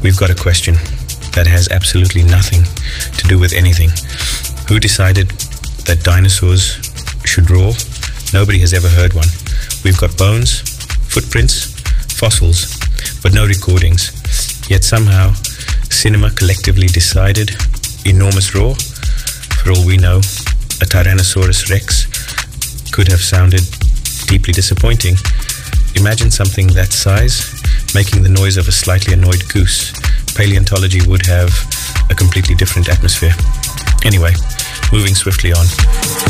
we've got a question that has absolutely nothing to do with anything. Who decided that dinosaurs should roar? Nobody has ever heard one. We've got bones, footprints, fossils, but no recordings. Yet somehow, cinema collectively decided enormous roar. For all we know, a Tyrannosaurus Rex could have sounded deeply disappointing. Imagine something that size making the noise of a slightly annoyed goose. Paleontology would have a completely different atmosphere. Anyway, moving swiftly on.